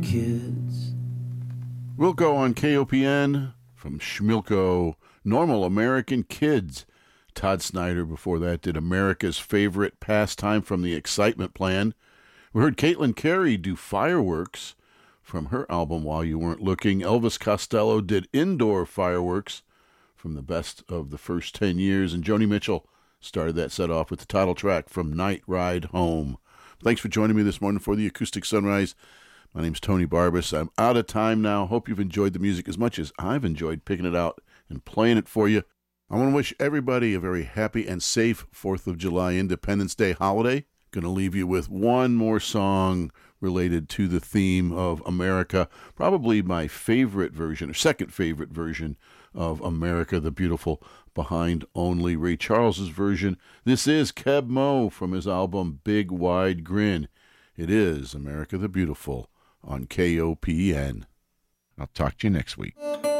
Kids. Wilco on KOPN from Schmilko, Normal American Kids. Todd Snyder before that did America's Favorite Pastime from the Excitement Plan. We heard Caitlin Carey do Fireworks from her album While You Weren't Looking. Elvis Costello did Indoor Fireworks from the Best of the First 10 Years. And Joni Mitchell started that set off with the title track from Night Ride Home. Thanks for joining me this morning for the Acoustic Sunrise. My name's Tony Barbas. I'm out of time now. Hope you've enjoyed the music as much as I've enjoyed picking it out and playing it for you. I want to wish everybody a very happy and safe 4th of July Independence Day holiday. Going to leave you with one more song related to the theme of America. Probably my favorite version, or second favorite version of America the Beautiful, behind only Ray Charles's version. This is Keb Mo from his album Big Wide Grin. It is America the Beautiful on KOPN. I'll talk to you next week.